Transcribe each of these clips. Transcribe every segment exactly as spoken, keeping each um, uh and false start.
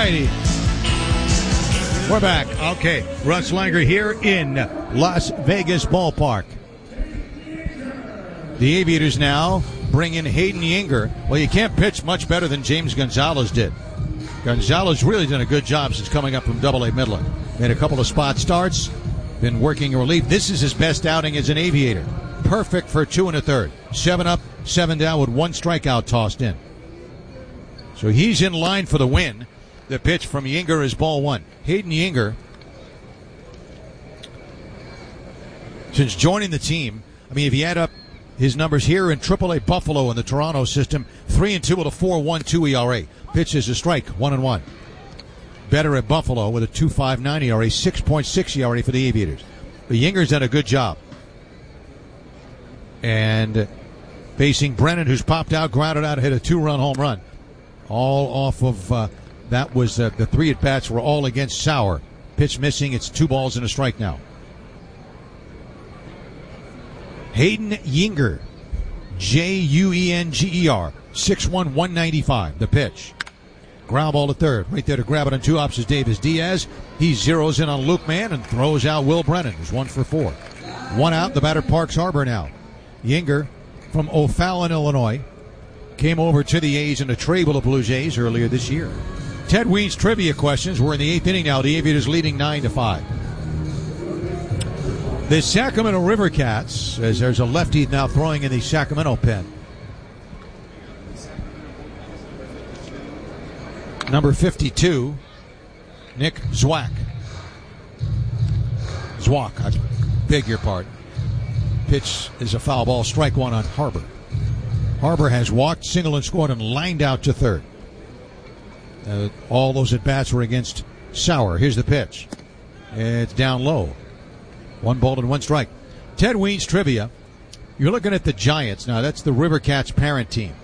righty. We're back. Okay, Russ Langer here in Las Vegas Ballpark. The Aviators now bring in Hayden Yinger. Well, you can't pitch much better than James Gonzalez did. Gonzalez really done a good job since coming up from Double A Midland. Made a couple of spot starts, been working relief. This is his best outing as an Aviator. Perfect for two and a third. Seven up, seven down with one strikeout tossed in. So he's in line for the win. The pitch from Yinger is ball one. Hayden Yinger, since joining the team, I mean, if you add up his numbers here in Triple A Buffalo in the Toronto system, three and two with a four one two E R A. Pitch is a strike, one and one. Better at Buffalo with a two point five nine E R A, six point six E R A for the Aviators. But Yinger's done a good job. And facing Brennan, who's popped out, grounded out, hit a two-run home run. All off of, uh, that was, uh, the three at-bats were all against Sauer. Pitch missing, it's two balls and a strike now. Hayden Yinger, J U E N G E R, six one, one ninety-five, the pitch. Ground ball to third. Right there to grab it on two ups is Davis Diaz. He zeroes in on Luke Mann and throws out Will Brennan, who's one for four. One out, the batter Parks Harbor now. Yinger from O'Fallon, Illinois, came over to the A's in a trade with the Blue Jays earlier this year. Ted Weed's trivia questions. We're in the eighth inning now. The Aviators leading nine to five. The Sacramento River Cats, as there's a lefty now throwing in the Sacramento pen. Number fifty-two, Nick Zwack. Zwack, I beg your pardon. Pitch is a foul ball, strike one on Harbor. Harbor has walked, single and scored, and lined out to third. Uh, all those at-bats were against Sauer. Here's the pitch. It's down low. One ball and one strike. Ted Weed's trivia. You're looking at the Giants. Now, that's the River Cats parent team.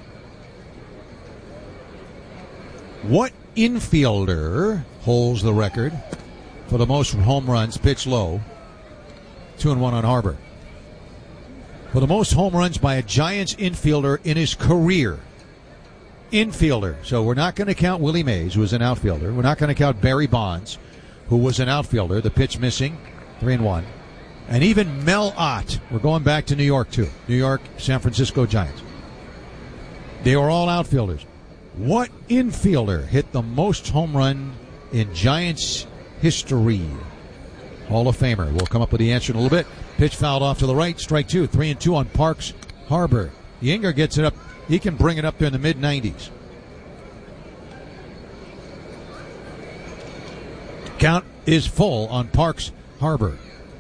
What infielder holds the record for the most home runs pitched low? Two and one on Harbor. For the most home runs by a Giants infielder in his career. Infielder. So we're not going to count Willie Mays, who was an outfielder. We're not going to count Barry Bonds, who was an outfielder. The pitch missing. Three and one. And even Mel Ott. We're going back to New York, too. New York, San Francisco Giants. They were all outfielders. What infielder hit the most home run in Giants history? Hall of Famer. We'll come up with the answer in a little bit. Pitch fouled off to the right. Strike two. Three and two on Parks Harbor. Yinger gets it up. He can bring it up there in the mid nineties. Count is full on Parks Harbor.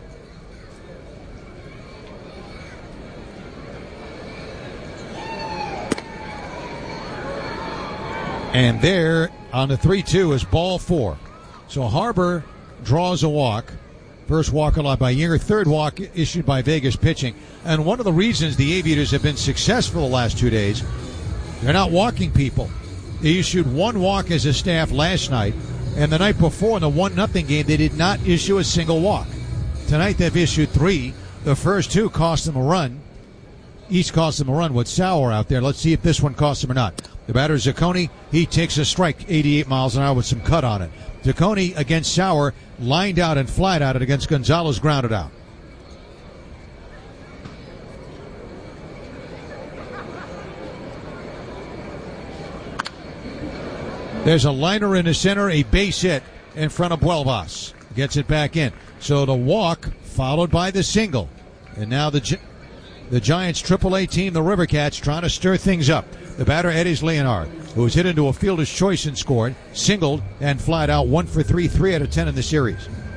And there on the three two is ball four. So Harbor draws a walk. First walk allowed by Yinger. Third walk issued by Vegas pitching. And one of the reasons the Aviators have been successful the last two days, they're not walking people. They issued one walk as a staff last night. And the night before in the one nothing game, they did not issue a single walk. Tonight they've issued three. The first two cost them a run. Each cost them a run with Sauer out there. Let's see if this one costs them or not. The batter is Zacconi. He takes a strike, eighty-eight miles an hour with some cut on it. Zacconi against Sauer, lined out and flat out it against Gonzalez, grounded out. There's a liner in the center, a base hit in front of Buelvas. Gets it back in. So the walk followed by the single. And now the Gi- the Giants triple A team, the River Cats, trying to stir things up. The batter, Eddys Leonard, who was hit into a fielder's choice and scored, singled and flat out, one for three, three out of ten in the series.